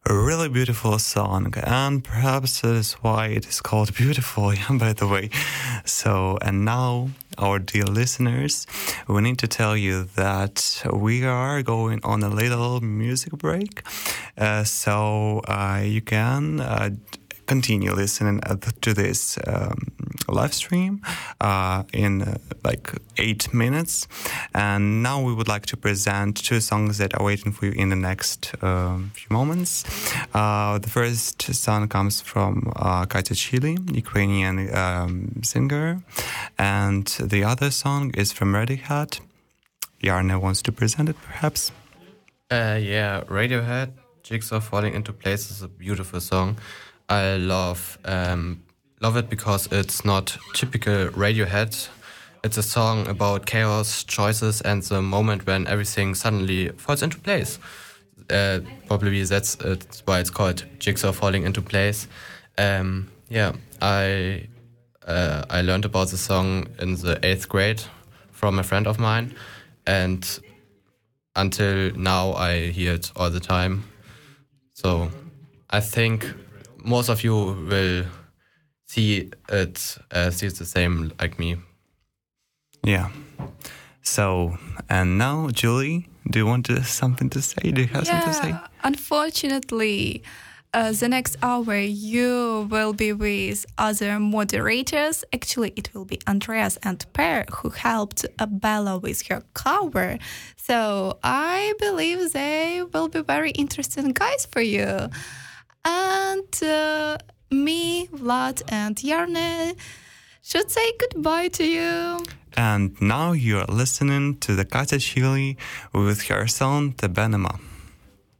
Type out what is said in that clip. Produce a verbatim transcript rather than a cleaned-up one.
A really beautiful song, and perhaps that is why it is called Beautiful, by the way. So, and now, our dear listeners, we need to tell you that we are going on a little music break. Uh, so, uh, you can uh, continue listening to this um, live stream uh, in uh, like eight minutes. And now we would like to present two songs that are waiting for you in the next uh, few moments. Uh, the first song comes from uh, Katya Chili, Ukrainian um, singer. And the other song is from Radiohead. Jarno wants to present it, perhaps? Uh, yeah, Radiohead, Jigsaw Falling Into Place is a beautiful song. I love um, love it because it's not typical Radiohead. It's a song about chaos, choices, and the moment when everything suddenly falls into place. Uh, probably that's it's why it's called Jigsaw Falling Into Place. Um, yeah, I uh, I learned about the song in the eighth grade from a friend of mine, and until now I hear it all the time. So I think most of you will see it, uh, see it the same like me. Yeah. So, and now, Julie, do you want to, something to say? Do you have yeah, something to say? Unfortunately, uh, the next hour you will be with other moderators. Actually, it will be Andreas and Per who helped uh, Bella with her cover. So I believe they will be very interesting guys for you. And uh, me, Vlad, and Jarno should say goodbye to you. And now you're listening to the Katya Chili with her song, The Benema.